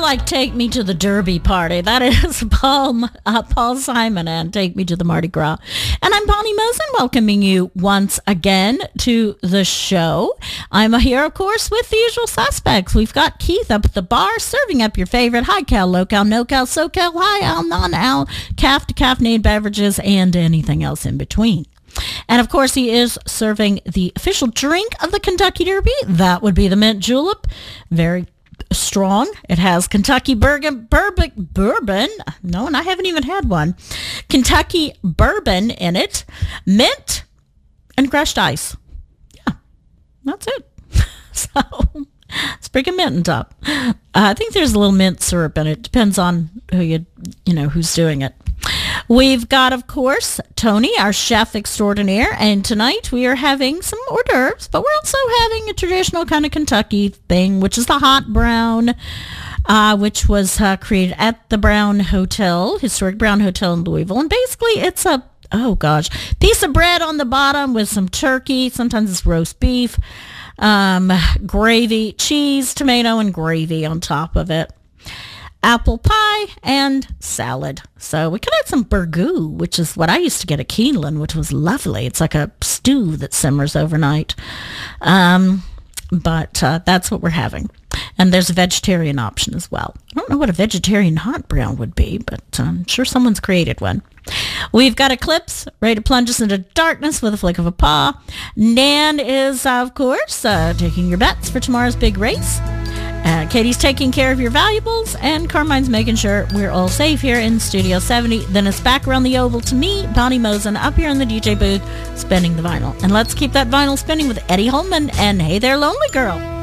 like Take Me to the Derby Party. That is Paul Simon and Take Me to the Mardi Gras. And I'm Bonnie Mosen, welcoming you once again to the show. I'm here, of course, with the usual suspects. We've got Keith up at the bar, serving up your favorite high-cal, low-cal, no-cal, so-cal, high-al, non-al, caffeinated beverages, and anything else in between. And of course, he is serving the official drink of the Kentucky Derby. That would be the mint julep. Very strong. It has Kentucky bourbon. No, and I haven't even had one. Kentucky bourbon in it, mint, and crushed ice. Yeah, that's it. So, sprinkle mint on top. I think there's a little mint syrup in it. Depends on who's doing it. We've got, of course, Tony, our chef extraordinaire, and tonight we are having some hors d'oeuvres, but we're also having a traditional kind of Kentucky thing, which is the hot brown, which was created at the Brown Hotel, historic Brown Hotel in Louisville, and basically it's a piece of bread on the bottom with some turkey, sometimes it's roast beef, gravy, cheese, tomato, and gravy on top of it. Apple pie and salad. So we could add some burgoo, which is what I used to get at Keeneland, which was lovely. It's like a stew that simmers overnight. But that's what we're having. And there's a vegetarian option as well. I don't know what a vegetarian hot brown would be, but I'm sure someone's created one. We've got Eclipse, ready to plunge us into darkness with a flick of a paw. Nan is, of course, taking your bets for tomorrow's big race. Katie's taking care of your valuables, and Carmine's making sure we're all safe here in Studio 70. Then it's back around the oval to me, Bonnie Mosen, up here in the DJ booth, spinning the vinyl. And let's keep that vinyl spinning with Eddie Holman and Hey There, Lonely Girl.